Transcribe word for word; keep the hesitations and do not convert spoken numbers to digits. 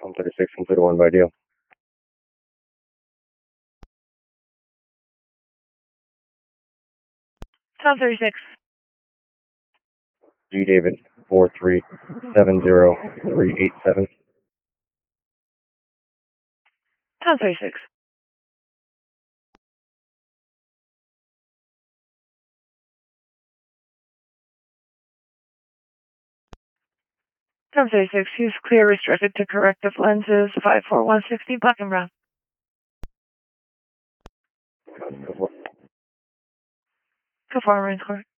one thirty-six, one thirty-one by deal. Tom thirty-six. G David, four three seven zero three eight seven. Tom thirty-six. Tom thirty-six, use clear restricted to corrective lenses, five four one sixty, black and brown. Go for Marine Corps.